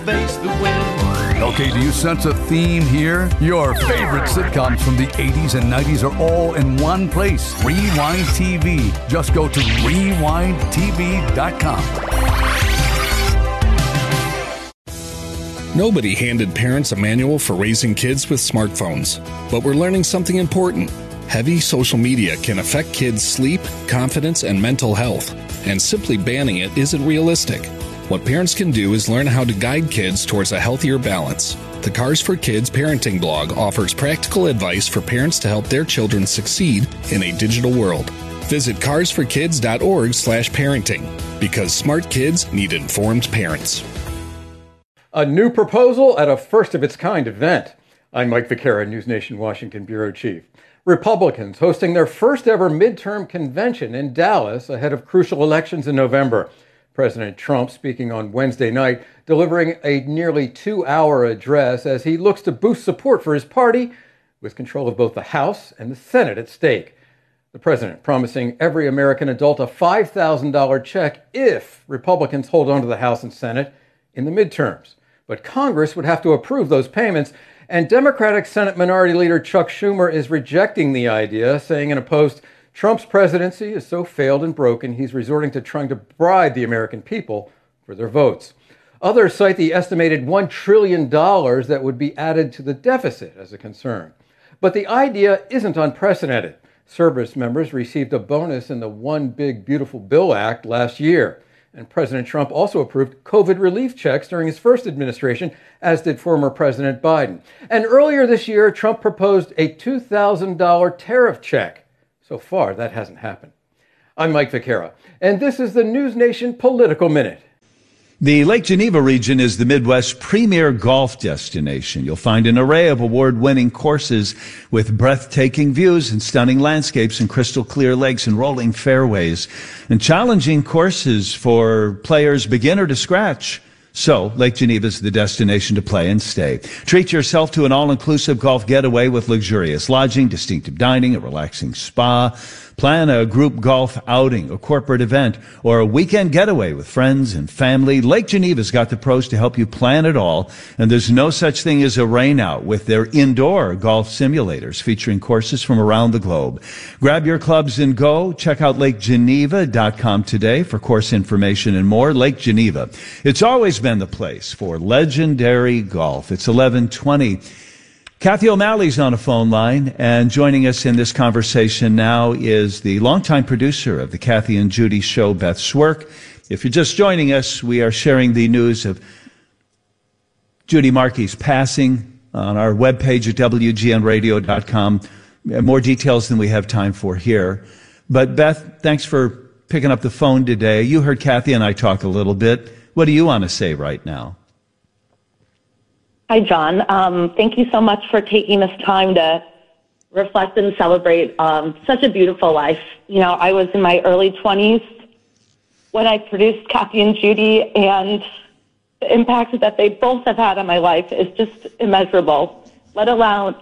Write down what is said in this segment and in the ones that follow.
Face the wind. Okay, do you sense a theme here? Your favorite sitcoms from the 80s and 90s are all in one place. Rewind TV. Just go to rewindtv.com. Nobody handed parents a manual for raising kids with smartphones, but we're learning something important. Heavy social media can affect kids' sleep, confidence, and mental health, and simply banning it isn't realistic. What parents can do is learn how to guide kids towards a healthier balance. The Cars for Kids parenting blog offers practical advice for parents to help their children succeed in a digital world. Visit carsforkids.org/parenting, because smart kids need informed parents. A new proposal at a first-of-its-kind event. I'm Mike Vaquera, News Nation Washington Bureau Chief. Republicans hosting their first-ever midterm convention in Dallas ahead of crucial elections in November. President Trump speaking on Wednesday night, delivering a nearly 2-hour address as he looks to boost support for his party with control of both the House and the Senate at stake. The president promising every American adult a $5,000 check if Republicans hold on to the House and Senate in the midterms. But Congress would have to approve those payments, and Democratic Senate Minority Leader Chuck Schumer is rejecting the idea, saying in a post, Trump's presidency is so failed and broken, he's resorting to trying to bribe the American people for their votes. Others cite the estimated $1 trillion that would be added to the deficit as a concern. But the idea isn't unprecedented. Service members received a bonus in the One Big Beautiful Bill Act last year. And President Trump also approved COVID relief checks during his first administration, as did former President Biden. And earlier this year, Trump proposed a $2,000 tariff check. So far, that hasn't happened. I'm Mike Vaquera, and this is the News Nation Political Minute. The Lake Geneva region is the Midwest's premier golf destination. You'll find an array of award-winning courses with breathtaking views and stunning landscapes and crystal clear lakes and rolling fairways and challenging courses for players beginner to scratch. So, Lake Geneva is the destination to play and stay. Treat yourself to an all-inclusive golf getaway with luxurious lodging, distinctive dining, a relaxing spa. Plan a group golf outing, a corporate event, or a weekend getaway with friends and family. Lake Geneva's got the pros to help you plan it all, and there's no such thing as a rainout with their indoor golf simulators featuring courses from around the globe. Grab your clubs and go. Check out lakegeneva.com today for course information and more. Lake Geneva. It's always been the place for legendary golf. It's 11:20. Kathy O'Malley's on a phone line, and joining us in this conversation now is the longtime producer of the Kathy and Judy show, Beth Schwerk. If you're just joining us, we are sharing the news of Judy Markey's passing on our webpage at WGNradio.com. More details than we have time for here. But Beth, thanks for picking up the phone today. You heard Kathy and I talk a little bit. What do you want to say right now? Hi, John. Thank you so much for taking this time to reflect and celebrate such a beautiful life. You know, I was in my early 20s when I produced Kathy and Judy, and the impact that they both have had on my life is just immeasurable, let alone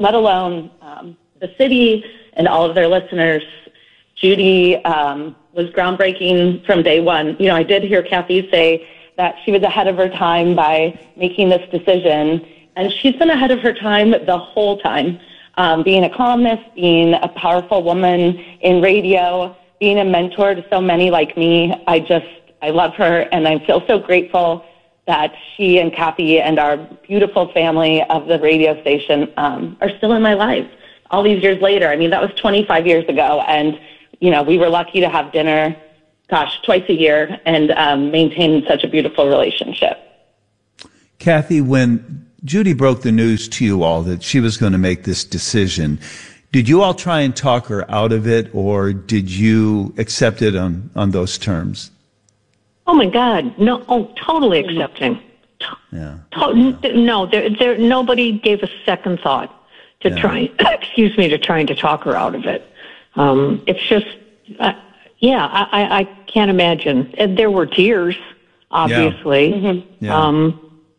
the city and all of their listeners. Judy was groundbreaking from day one. You know, I did hear Kathy say that she was ahead of her time by making this decision. And she's been ahead of her time the whole time, being a columnist, being a powerful woman in radio, being a mentor to so many like me. I love her, and I feel so grateful that she and Kathy and our beautiful family of the radio station are still in my life all these years later. I mean, that was 25 years ago, and, you know, we were lucky to have dinner, twice a year and maintain such a beautiful relationship. Kathy, when Judy broke the news to you all that she was going to make this decision, did you all try and talk her out of it, or did you accept it on those terms? Oh my God, no! Oh, totally accepting. Yeah. No, there. Nobody gave a second thought to trying. Excuse me, to trying to talk her out of it. It's just, I can't imagine. And there were tears, obviously. Yeah. Mm-hmm. Yeah.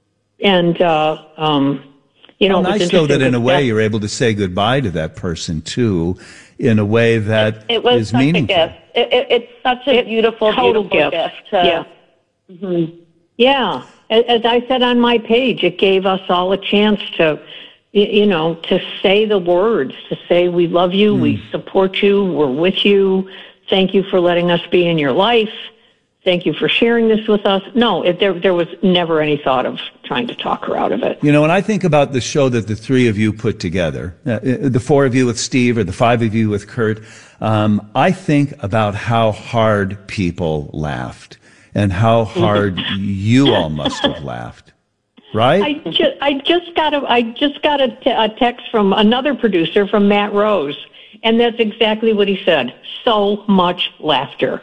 You know, nice though that in a way you're able to say goodbye to that person too, in a way that it was is such meaningful. A gift. It's such a beautiful, total beautiful gift. Yeah. Mm-hmm. Yeah. as I said on my page, it gave us all a chance to, to say the words, to say we love you, we support you, we're with you. Thank you for letting us be in your life. Thank you for sharing this with us. No, there was never any thought of trying to talk her out of it. When I think about the show that the three of you put together, the four of you with Steve or the five of you with Kurt, I think about how hard people laughed and how hard you all must have laughed, right? I just got a text from another producer, from Matt Rose, and that's exactly what he said. So much laughter.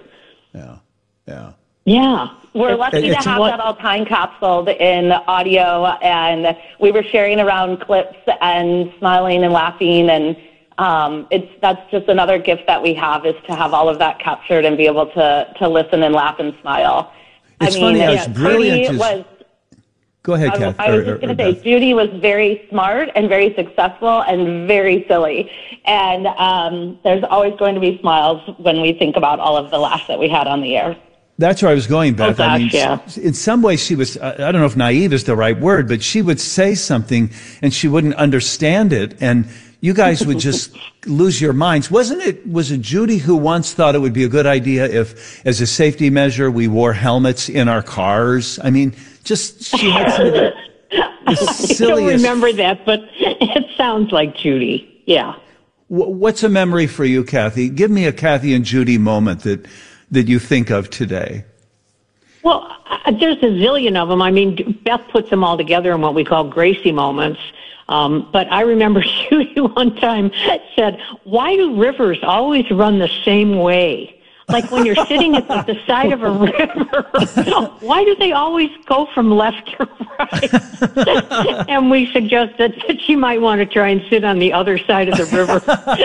Yeah. We're lucky to have that all time capsuled in audio, and we were sharing around clips and smiling and laughing, and that's just another gift that we have, is to have all of that captured and be able to listen and laugh and smile. It's funny, as brilliant as... Go ahead, Kath. I was just going to say, Judy was very smart and very successful and very silly. And there's always going to be smiles when we think about all of the laughs that we had on the air. That's where I was going, Beth. Oh, gosh, in some ways she was, I don't know if naive is the right word, but she would say something and she wouldn't understand it. And you guys would just lose your minds. Was it Judy who once thought it would be a good idea if, as a safety measure, we wore helmets in our cars? I mean, she had some of the silliest... I don't remember that, but it sounds like Judy. Yeah. What's a memory for you, Kathy? Give me a Kathy and Judy moment that you think of today. Well, there's a zillion of them. I mean, Beth puts them all together in what we call Gracie moments. But I remember Judy one time said, "Why do rivers always run the same way? Like when you're sitting at the side of a river, why do they always go from left to right?" And we suggested that she might want to try and sit on the other side of the river.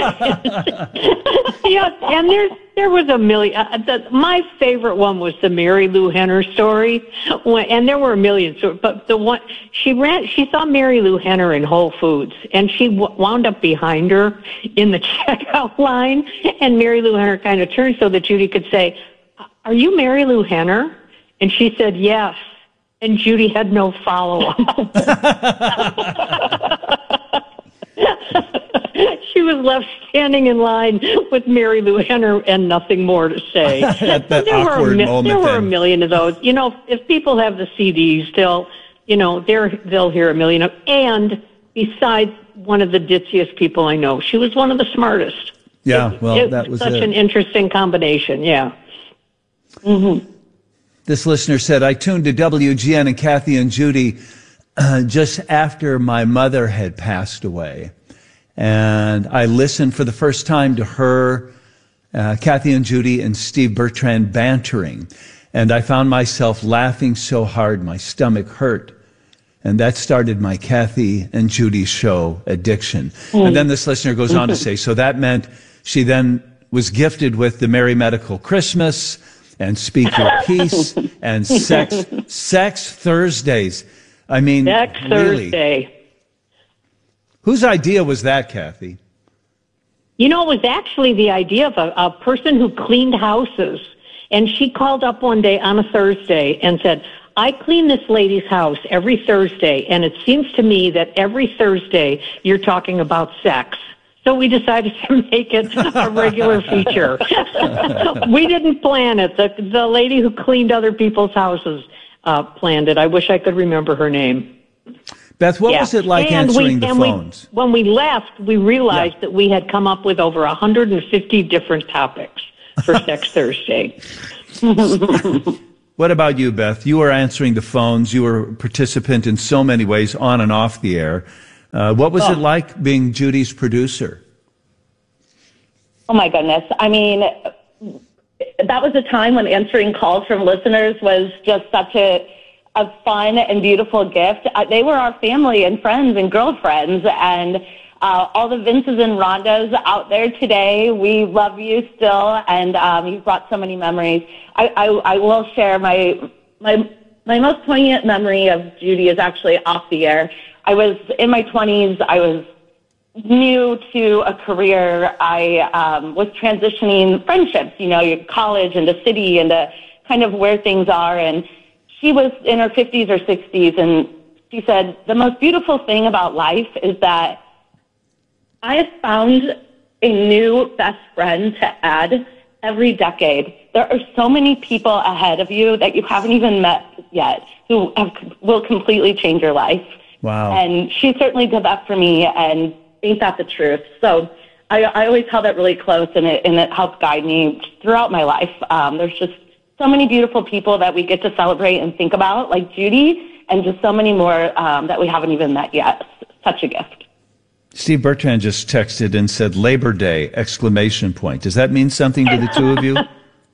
Yeah, and there was a million. My favorite one was the Mary Lou Henner story, and there were a million. But the one she saw Mary Lou Henner in Whole Foods, and she wound up behind her in the checkout line. And Mary Lou Henner kind of turned so that Judy could say, "Are you Mary Lou Henner?" And she said, "Yes." And Judy had no follow-up. She was left standing in line with Mary Lou Henner and nothing more to say. That awkward moment. There were a million of those. If people have the CDs, they'll hear a million of. And besides, one of the ditziest people I know, she was one of the smartest. Yeah, that was such an interesting combination. Yeah. Mm-hmm. This listener said, "I tuned to WGN and Kathy and Judy just after my mother had passed away. And I listened for the first time to her, Kathy and Judy and Steve Bertrand bantering. And I found myself laughing so hard my stomach hurt. And that started my Kathy and Judy show addiction." And then this listener goes on to say, so that meant she then was gifted with the Merry Medical Christmas and Speak Your Peace and Sex Thursdays. I mean, Sex really. Thursday. Whose idea was that, Kathy? It was actually the idea of a person who cleaned houses. And she called up one day on a Thursday and said, "I clean this lady's house every Thursday, and it seems to me that every Thursday you're talking about sex." So we decided to make it a regular feature. We didn't plan it. The lady who cleaned other people's houses planned it. I wish I could remember her name. Beth, what was it like answering the phones? When we left, we realized that we had come up with over 150 different topics for Sex Thursday. What about you, Beth? You were answering the phones. You were a participant in so many ways, on and off the air. What was it like being Judy's producer? Oh, my goodness. I mean, that was a time when answering calls from listeners was just such a fun and beautiful gift. They were our family and friends and girlfriends, and all the Vinces and Rondas out there today, we love you still, and you've brought so many memories. I will share my most poignant memory of Judy is actually off the air. I was in my 20s. I was new to a career. I was transitioning friendships, college and the city and the kind of where things are, and she was in her 50s or 60s, and she said, the most beautiful thing about life is that I have found a new best friend to add every decade. There are so many people ahead of you that you haven't even met yet who will completely change your life. Wow. And she certainly did that for me, and ain't that the truth? So I always held that really close, and it helped guide me throughout my life. There's just so many beautiful people that we get to celebrate and think about, like Judy, and just so many more that we haven't even met yet. Such a gift. Steve Bertrand just texted and said Labor Day, ! Does that mean something to the two of you?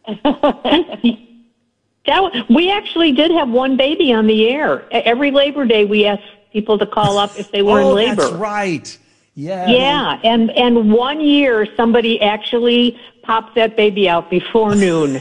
We actually did have one baby on the air. Every Labor Day, we asked people to call up if they were in labor. That's right. Yeah. Yeah, and 1 year somebody actually popped that baby out before noon.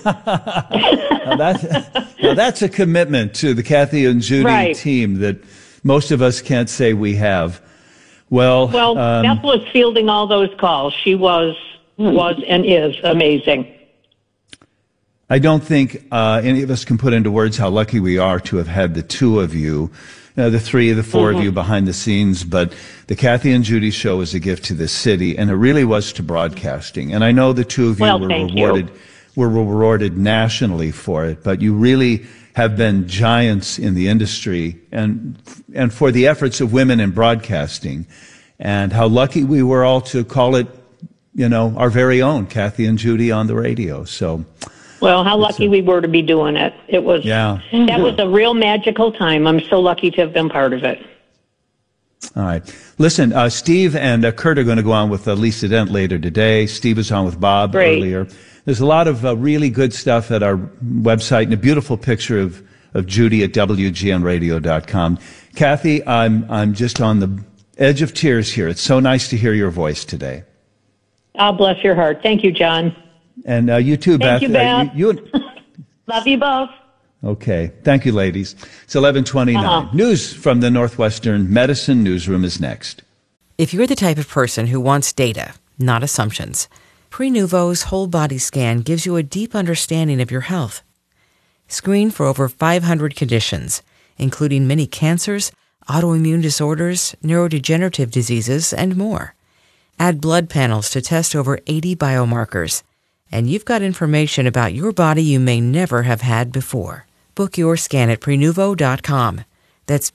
That's a commitment to the Kathy and Judy team that most of us can't say we have. Well, Beth was fielding all those calls. She was and is amazing. I don't think any of us can put into words how lucky we are to have had the two of you, the three, the four of you behind the scenes. But the Kathy and Judy show is a gift to the city, and it really was to broadcasting. And I know the two of you were rewarded nationally for it, but you really have been giants in the industry and for the efforts of women in broadcasting, and how lucky we were all to call it, our very own Kathy and Judy on the radio. So, well, how lucky we were to be doing it. It was, that was a real magical time. I'm so lucky to have been part of it. All right. Listen, Steve and Kurt are going to go on with Lisa Dent later today. Steve was on with Bob earlier. There's a lot of really good stuff at our website and a beautiful picture of Judy at WGNradio.com. Kathy, I'm just on the edge of tears here. It's so nice to hear your voice today. Oh, bless your heart. Thank you, John. And you too, Beth. Thank you, Beth. Love you both. Okay. Thank you, ladies. It's 11:29. News from the Northwestern Medicine Newsroom is next. If you're the type of person who wants data, not assumptions, Prenuvo's whole body scan gives you a deep understanding of your health. Screen for over 500 conditions, including many cancers, autoimmune disorders, neurodegenerative diseases, and more. Add blood panels to test over 80 biomarkers, and you've got information about your body you may never have had before. Book your scan at Prenuvo.com. That's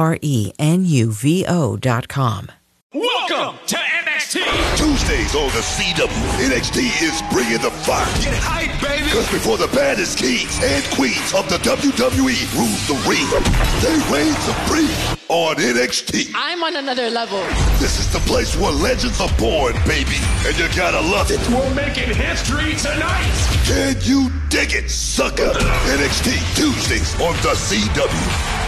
Prenuvo.com. Welcome to NXT! Tuesdays on the CW, NXT is bringing the fire. Get hype, baby! Because before the baddest kings and queens of the WWE rule the ring, they reign supreme on NXT. I'm on another level. This is the place where legends are born, baby, and you gotta love it. We're making history tonight! Can you dig it, sucker? NXT Tuesdays on the CW.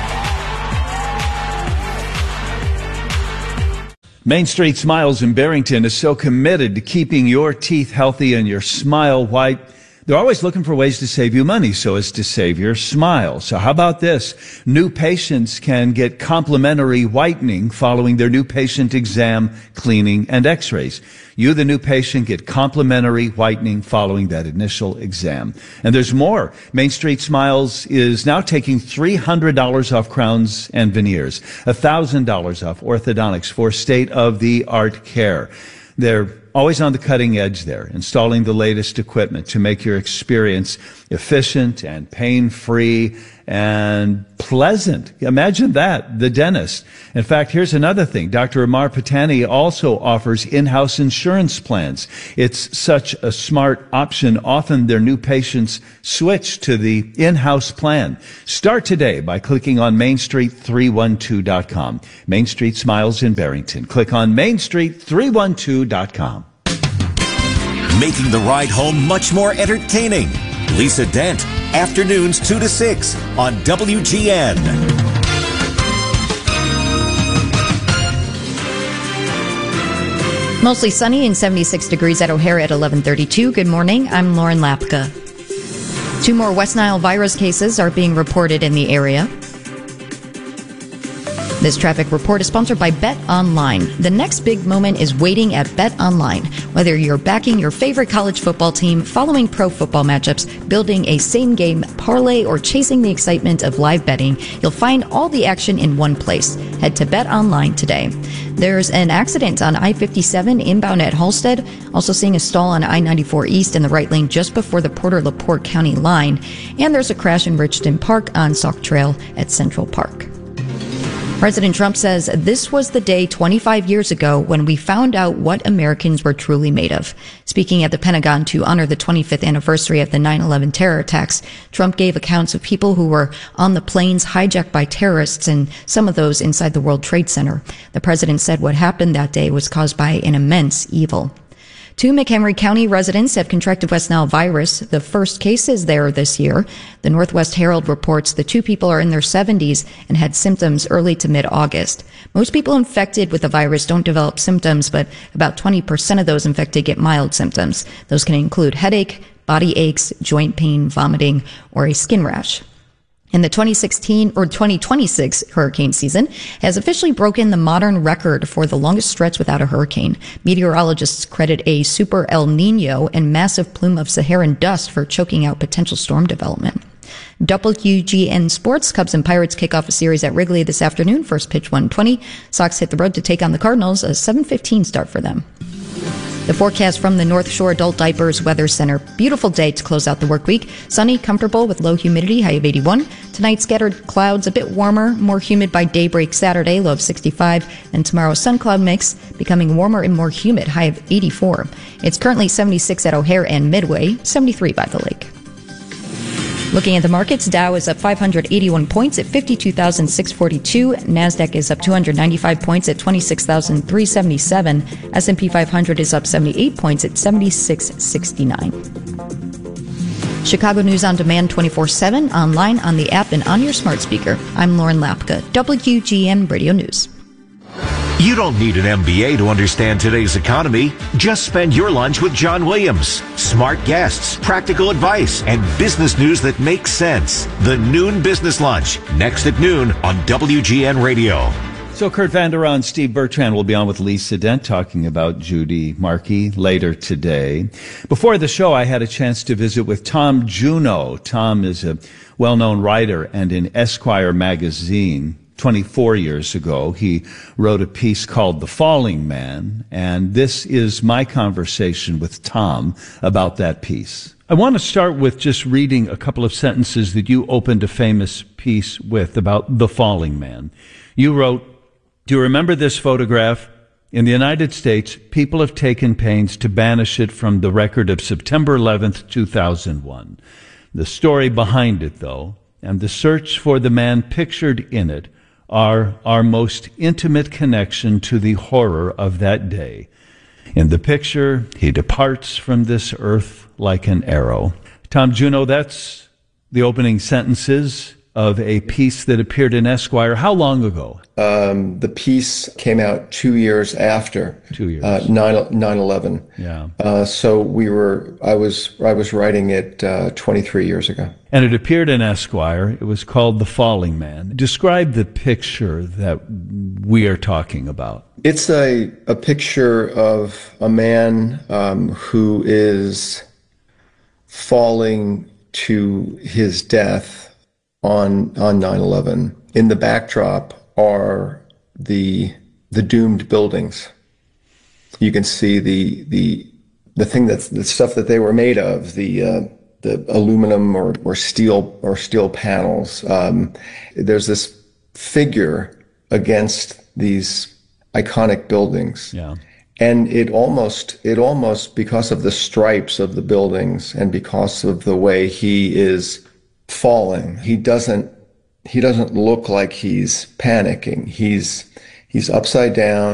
Main Street Smiles in Barrington is so committed to keeping your teeth healthy and your smile white. They're always looking for ways to save you money so as to save your smile. So how about this? New patients can get complimentary whitening following their new patient exam, cleaning, and x-rays. You, the new patient, get complimentary whitening following that initial exam. And there's more. Main Street Smiles is now taking $300 off crowns and veneers, $1,000 off orthodontics for state-of-the-art care. They're always on the cutting edge there, installing the latest equipment to make your experience efficient and pain-free and pleasant. Imagine that, the dentist. In fact, here's another thing. Dr. Amar Patani also offers in-house insurance plans. It's such a smart option. Often their new patients switch to the in-house plan. Start today by clicking on MainStreet312.com. Main Street Smiles in Barrington. Click on MainStreet312.com. Making the ride home much more entertaining. Lisa Dent, afternoons 2 to 6 on WGN. Mostly sunny and 76 degrees at O'Hare at 11:32. Good morning. I'm Lauren Lapka. 2 more West Nile virus cases are being reported in the area. This traffic report is sponsored by Bet Online. The next big moment is waiting at Bet Online. Whether you're backing your favorite college football team, following pro football matchups, building a same-game parlay, or chasing the excitement of live betting, you'll find all the action in one place. Head to Bet Online today. There's an accident on I-57 inbound at Halstead. Also seeing a stall on I-94 East in the right lane just before the Porter-LaPorte County line. And there's a crash in Richton Park on Sauk Trail at Central Park. President Trump says this was the day 25 years ago when we found out what Americans were truly made of. Speaking at the Pentagon to honor the 25th anniversary of the 9/11 terror attacks, Trump gave accounts of people who were on the planes hijacked by terrorists and some of those inside the World Trade Center. The president said what happened that day was caused by an immense evil. 2 McHenry County residents have contracted West Nile virus, the first cases there this year. The Northwest Herald reports the 2 people are in their 70s and had symptoms early to mid-August. Most people infected with the virus don't develop symptoms, but about 20% of those infected get mild symptoms. Those can include headache, body aches, joint pain, vomiting, or a skin rash. And the 2026 hurricane season has officially broken the modern record for the longest stretch without a hurricane. Meteorologists credit a super El Nino and massive plume of Saharan dust for choking out potential storm development. WGN Sports, Cubs and Pirates kick off a series at Wrigley this afternoon. First pitch 1:20. Sox hit the road to take on the Cardinals, a 7:15 start for them. The forecast from the North Shore Adult Diapers Weather Center. Beautiful day to close out the work week. Sunny, comfortable with low humidity, high of 81. Tonight, scattered clouds, a bit warmer, more humid by daybreak Saturday, low of 65. And tomorrow, sun cloud mix, becoming warmer and more humid, high of 84. It's currently 76 at O'Hare and Midway, 73 by the lake. Looking at the markets, Dow is up 581 points at 52,642. NASDAQ is up 295 points at 26,377. S&P 500 is up 78 points at 7669. Chicago News on Demand 24/7, online, on the app, and on your smart speaker. I'm Lauren Lapka, WGN Radio News. You don't need an MBA to understand today's economy. Just spend your lunch with John Williams. Smart guests, practical advice, and business news that makes sense. The Noon Business Lunch, next at noon on WGN Radio. So Kurt Vander and Steve Bertrand will be on with Lisa Dent talking about Judy Markey later today. Before the show, I had a chance to visit with Tom Juneau. Tom is a well-known writer, and in Esquire magazine 24 years ago, he wrote a piece called The Falling Man, and this is my conversation with Tom about that piece. I want to start with just reading a couple of sentences that you opened a famous piece with about The Falling Man. You wrote, "Do you remember this photograph? In the United States, people have taken pains to banish it from the record of September 11th, 2001. The story behind it, though, and the search for the man pictured in it are our most intimate connection to the horror of that day. In the picture, he departs from this earth like an arrow." Tom Juneau, that's the opening sentences of a piece that appeared in Esquire. How long ago? The piece came out 2 years after 9/11. Yeah. So I was writing it 23 years ago. And it appeared in Esquire. It was called The Falling Man. Describe the picture that we are talking about. It's a picture of a man who is falling to his death on 9/11. In the backdrop are the doomed buildings. You can see the thing the stuff that they were made of, the aluminum or steel panels. There's this figure against these iconic buildings. Yeah. And it almost because of the stripes of the buildings and because of the way he is falling, he doesn't look like he's panicking. He's upside down.